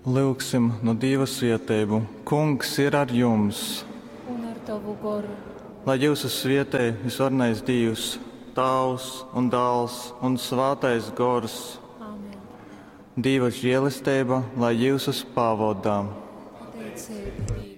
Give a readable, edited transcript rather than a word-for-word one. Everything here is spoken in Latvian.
Lūgsim no Dieva svētību. Kungs ir ar jums. Un ar tavu garu. Lai jūsu svētī visvarenais Dievs, Tēvs un Dēls un Svētais Gars, Āmen. Dieva žēlastība, lai jūs pavadām. Pateicība Dievam.